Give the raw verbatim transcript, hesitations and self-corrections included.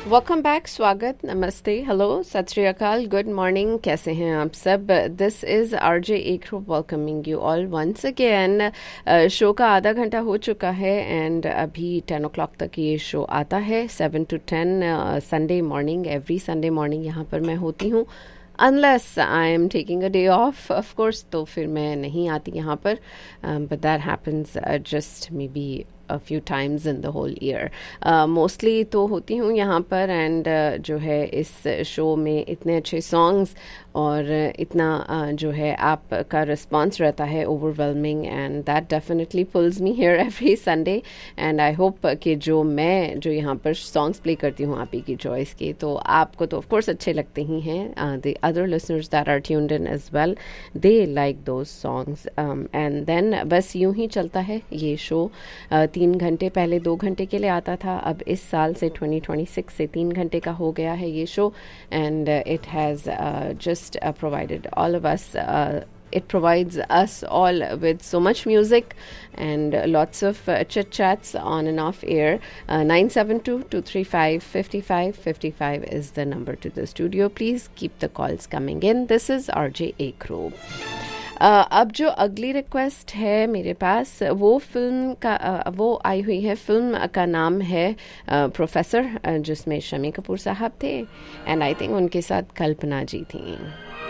Welcome back, स्वागत, नमस्ते, hello, सत श्री अकाल, गुड मॉर्निंग, कैसे हैं आप सब? दिस इज़ आरजे एकरो welcoming you all once again. Show का आधा घंटा हो चुका है एंड अभी टेन ओ क्लॉक तक ये शो आता है, seven to ten Sunday morning, every Sunday morning यहाँ पर मैं होती हूँ। Unless I am taking a day of of course, तो फिर मैं नहीं आती यहाँ पर, but that happens just may be a few times in the whole year. uh, mostly तो होती हूँ यहाँ पर एंड uh, जो है इस शो में इतने अच्छे सॉन्ग्स और इतना uh, जो है आपका रिस्पॉन्स रहता है overwhelming and that definitely pools me here every Sunday and I hope कि जो मैं जो यहाँ पर सॉन्ग्स प्ले करती हूँ आप ही की चॉइस के, तो आपको तो ऑफ कोर्स अच्छे लगते ही हैं. The other listeners that are tuned in as well, they like those songs and then बस यूं ही चलता है ये शो. uh, तीन घंटे पहले दो घंटे के लिए आता था, अब इस साल से ट्वेंटी ट्वेंटी सिक्स से तीन घंटे का हो गया है ये show and it has just provided all of us it provides us all with so much music and lots of uh, chit chats on and off air. uh, nine seven two, two three five, five five five five is the number to the studio. Please keep the calls coming in. This is R J Akro. Uh, अब जो अगली request है मेरे पास वो film का uh, वो आई हुई है, फिल्म का नाम है प्रोफेसर, uh, जिसमें शमी कपूर साहब थे एंड आई थिंक उनके साथ कल्पना जी थी.